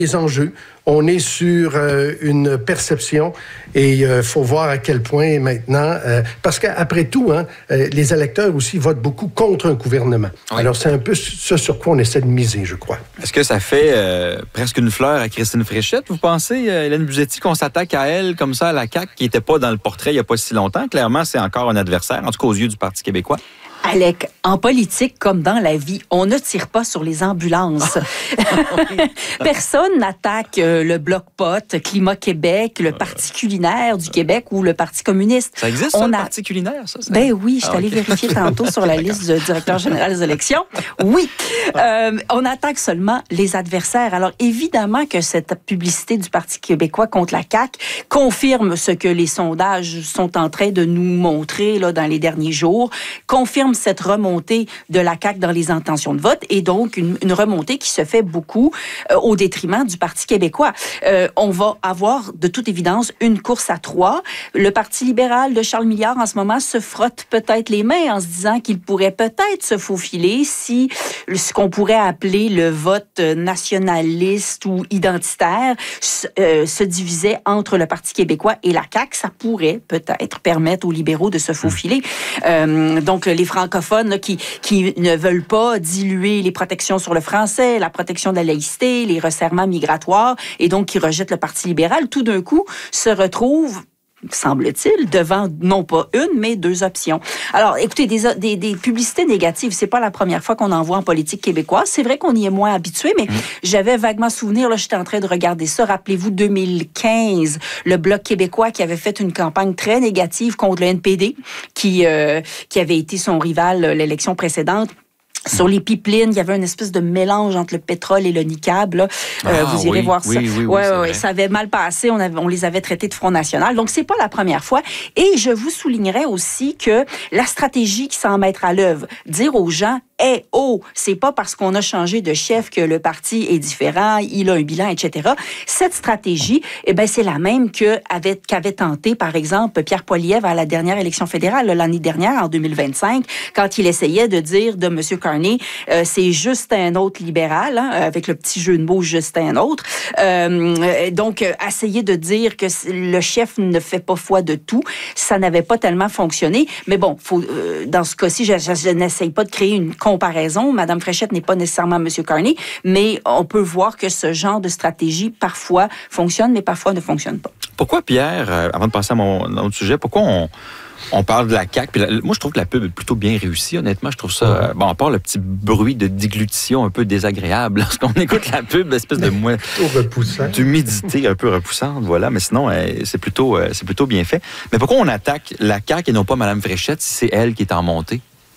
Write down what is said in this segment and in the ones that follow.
les enjeux. On est sur une perception et il faut voir à quel point maintenant, parce qu'après tout, les électeurs aussi votent beaucoup contre un gouvernement. Oui. Alors, c'est un peu ce sur quoi on essaie de miser, je crois. Est-ce que ça fait presque une fleur à Christine Fréchette, vous pensez, Hélène Buzzetti, qu'on s'attaque à elle comme ça, à la CAQ, qui n'était pas dans le portrait il n'y a pas si longtemps? Clairement, c'est encore un adversaire, en tout cas aux yeux du Parti québécois. Alec, en politique comme dans la vie, on ne tire pas sur les ambulances. Personne n'attaque le Bloc-Pot, Climat Québec, le Parti culinaire du Québec ou le Parti communiste. Ça existe, le Parti culinaire, ça? Ben oui, je suis allée vérifier tantôt sur la liste du directeur général des élections. Oui, on attaque seulement les adversaires. Alors, évidemment que cette publicité du Parti québécois contre la CAQ confirme ce que les sondages sont en train de nous montrer là, dans les derniers jours, confirme cette remontée de la CAQ dans les intentions de vote et donc une remontée qui se fait beaucoup au détriment du Parti québécois. On va avoir de toute évidence une course à 3. Le Parti libéral de Charles Milliard en ce moment se frotte peut-être les mains en se disant qu'il pourrait peut-être se faufiler si ce qu'on pourrait appeler le vote nationaliste ou identitaire se divisait entre le Parti québécois et la CAQ. Ça pourrait peut-être permettre aux libéraux de se faufiler. Donc, les francophones là, qui ne veulent pas diluer les protections sur le français, la protection de la laïcité, les resserrements migratoires, et donc qui rejettent le Parti libéral, tout d'un coup se retrouvent, semble-t-il, devant non pas une, mais 2 options. Alors, écoutez, des publicités négatives, c'est pas la première fois qu'on en voit en politique québécoise. C'est vrai qu'on y est moins habitué, mais j'avais vaguement souvenir, là, j'étais en train de regarder ça. Rappelez-vous, 2015, le Bloc québécois qui avait fait une campagne très négative contre le NPD, qui avait été son rival l'élection précédente. Sur les pipelines, il y avait une espèce de mélange entre le pétrole et le niqab. Là. Vous irez voir ça. Oui, ça avait mal passé. On les avait traités de Front national. Donc, c'est pas la première fois. Et je vous soulignerai aussi que la stratégie qui s'en mettre à l'œuvre, dire aux gens, c'est pas parce qu'on a changé de chef que le parti est différent, il a un bilan, etc. Cette stratégie, c'est la même qu'avait tenté, par exemple, Pierre Poilievre à la dernière élection fédérale, l'année dernière, en 2025, quand il essayait de dire de M. Carney, c'est juste un autre libéral, avec le petit jeu de mots, juste un autre. Donc, essayer de dire que le chef ne fait pas foi de tout, ça n'avait pas tellement fonctionné. Mais bon, dans ce cas-ci, je n'essaye pas de créer une comparaison. Madame Fréchette n'est pas nécessairement M. Carney, mais on peut voir que ce genre de stratégie, parfois, fonctionne, mais parfois ne fonctionne pas. Pourquoi, Pierre, avant de passer à mon autre sujet, pourquoi on parle de la CAQ? Puis moi, je trouve que la pub est plutôt bien réussie, honnêtement. Je trouve ça... à part le petit bruit de déglutition un peu désagréable lorsqu'on écoute la pub, espèce de d'humidité un peu repoussante, voilà. Mais sinon, c'est plutôt bien fait. Mais pourquoi on attaque la CAQ et non pas Mme Fréchette si c'est elle qui est en montée?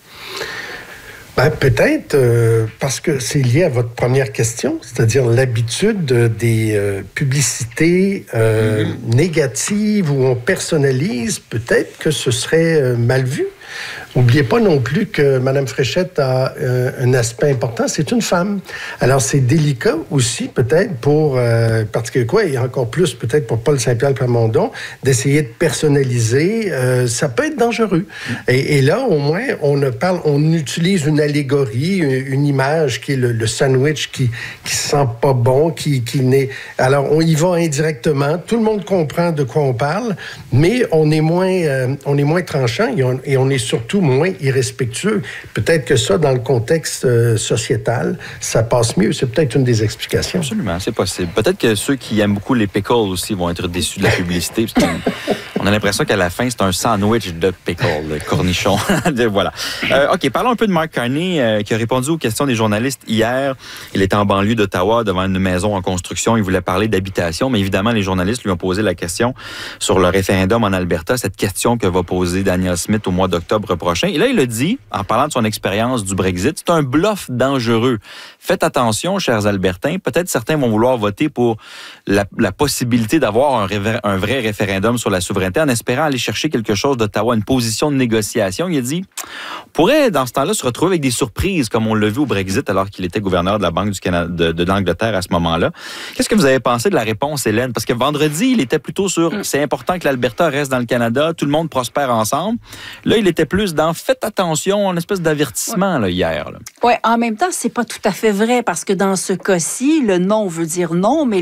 Peut-être parce que c'est lié à votre première question, c'est-à-dire l'habitude des publicités négatives où on personnalise. Peut-être que ce serait mal vu. N'oubliez pas non plus que Mme Fréchette a un aspect important, c'est une femme. Alors, c'est délicat aussi, peut-être, pour Parti québécois, et encore plus, peut-être, pour Paul Saint-Pierre Plamondon, d'essayer de personnaliser. Ça peut être dangereux. Et là, au moins, on utilise une allégorie, une image qui est le sandwich qui sent pas bon, qui n'est... Alors, on y va indirectement. Tout le monde comprend de quoi on parle, mais on est moins tranchant et on est surtout moins irrespectueux. Peut-être que ça, dans le contexte sociétal, ça passe mieux. C'est peut-être une des explications. Absolument, c'est possible. Peut-être que ceux qui aiment beaucoup les pickles aussi vont être déçus de la publicité. Parce on a l'impression qu'à la fin, c'est un sandwich de pickles, de cornichons. Voilà. OK, parlons un peu de Mark Carney, qui a répondu aux questions des journalistes hier. Il était en banlieue d'Ottawa, devant une maison en construction. Il voulait parler d'habitation, mais évidemment, les journalistes lui ont posé la question sur le référendum en Alberta, cette question que va poser Danielle Smith au mois d'octobre prochain. Et là, il a dit, en parlant de son expérience du Brexit, c'est un bluff dangereux. Faites attention, chers Albertains. Peut-être certains vont vouloir voter pour la possibilité d'avoir un vrai référendum sur la souveraineté en espérant aller chercher quelque chose d'Ottawa, une position de négociation. Il a dit, on pourrait, dans ce temps-là, se retrouver avec des surprises, comme on l'a vu au Brexit, alors qu'il était gouverneur de la Banque du Canada, de l'Angleterre à ce moment-là. Qu'est-ce que vous avez pensé de la réponse, Hélène? Parce que vendredi, il était plutôt sur c'est important que l'Alberta reste dans le Canada, tout le monde prospère ensemble. Là, il était plus dans faites attention, une espèce d'avertissement là, hier. Oui, en même temps, c'est pas tout à fait vrai, parce que dans ce cas-ci, le non veut dire non, mais